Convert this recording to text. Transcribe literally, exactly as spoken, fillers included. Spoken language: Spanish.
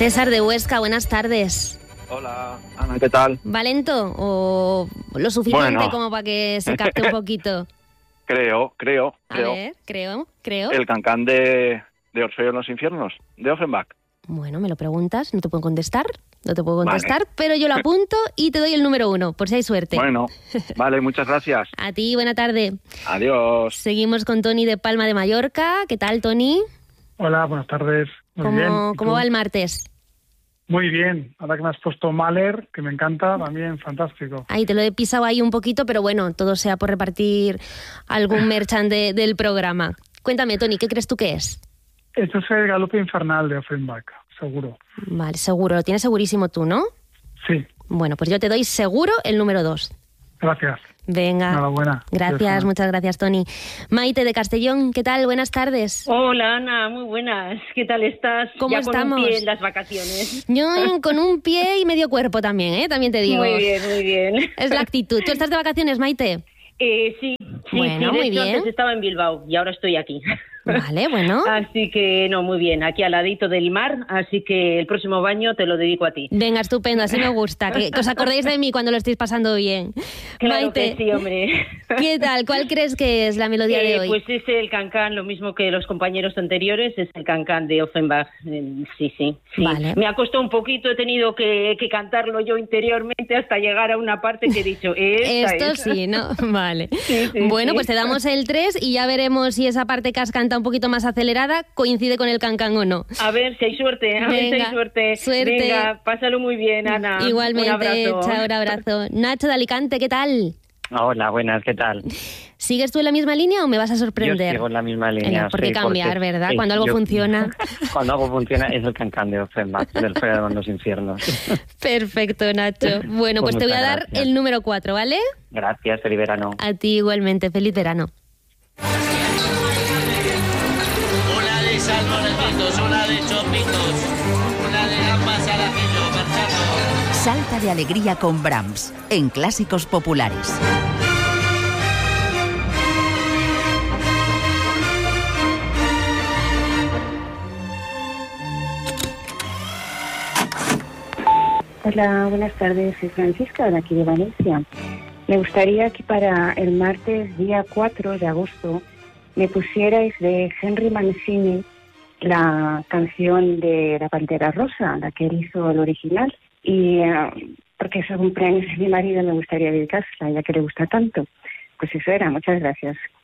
César de Huesca, buenas tardes. Hola, Ana, ¿qué tal? ¿Va lento o lo suficiente Bueno. como para que se capte un poquito? Creo, creo, A creo. ver, creo, creo. El cancán de, de Orfeo en los infiernos, de Offenbach. Bueno, me lo preguntas, no te puedo contestar, no te puedo contestar, Vale. pero yo lo apunto y te doy el número uno, por si hay suerte. Bueno, vale, muchas gracias. A ti, buena tarde. Adiós. Seguimos con Tony de Palma de Mallorca. ¿Qué tal, Tony? Hola, buenas tardes. Muy ¿Cómo, bien. ¿Y ¿Cómo tú? va el martes? Muy bien. Ahora que me has puesto Mahler, que me encanta, también fantástico. Ahí te lo he pisado ahí un poquito, pero bueno, todo sea por repartir algún merchan de- del programa. Cuéntame, Tony, ¿qué crees tú que es? Esto es el Galope Infernal de Offenbach, seguro. Vale, seguro, lo tienes segurísimo tú, ¿no? Sí, Bueno, pues yo te doy seguro el número dos. gracias. Venga. Enhorabuena. Gracias, Eso. muchas gracias, Tony. Maite de Castellón, ¿qué tal? Buenas tardes. Hola Ana, muy buenas. ¿Qué tal estás? ¿Cómo ya con estamos? un pie en las vacaciones. Yo con un pie y medio cuerpo también, ¿eh? También te digo. Muy bien, muy bien. Es la actitud. ¿Tú estás de vacaciones, Maite? Eh, sí, sí, Bueno, sí. De muy hecho, bien. antes estaba en Bilbao y ahora estoy aquí. Vale, bueno. Así que, no, muy bien. Aquí al ladito del mar, así que el próximo baño te lo dedico a ti. Venga, estupendo, así me gusta. Que, que os acordéis de mí cuando lo estéis pasando bien. Claro Maite, que sí, hombre. ¿qué tal? ¿Cuál crees que es la melodía de Eh, hoy? pues es el cancán, lo mismo que los compañeros anteriores, es el cancán de Offenbach. Eh, sí, sí, sí. Vale. Me ha costado un poquito, he tenido que, que cantarlo yo interiormente hasta llegar a una parte que he dicho, esta Esto es. sí, ¿no? Vale. Sí, sí, bueno, sí. pues te damos el tres y ya veremos si esa parte que has cantado un poquito más acelerada coincide con el cancán o no. A ver si hay suerte, a ver si Venga, hay suerte. suerte. Venga, pásalo muy bien, Ana. Igualmente, Un abrazo. chao, un abrazo. Nacho de Alicante, ¿qué tal? Hola, buenas, ¿qué tal? ¿Sigues tú en la misma línea o me vas a Yo sorprender? sigo en la misma línea. Venga, ¿por qué sí, cambiar, porque- verdad? sí, Cuando algo yo- funciona. Cuando algo funciona es el cancán de Offenbach, del Fuego de los Infiernos. Perfecto, Nacho. Bueno, pues, Pues te voy a muchas dar gracias. el número cuatro, ¿vale? Gracias, feliz verano. A ti igualmente. Feliz verano. Una de salmones fritos, una de chopitos, una de gambas al ajillo, marchando. Salta de alegría con Brahms, en Clásicos Populares. Hola, buenas tardes. Soy Francisca, de aquí de Valencia. Me gustaría que para el martes, día cuatro de agosto, me pusierais de Henry Mancini la canción de La Pantera Rosa, la que él hizo el original. Y eh, porque es el cumpleaños de mi marido, me gustaría dedicársela, ya que le gusta tanto. Pues eso era. Muchas gracias.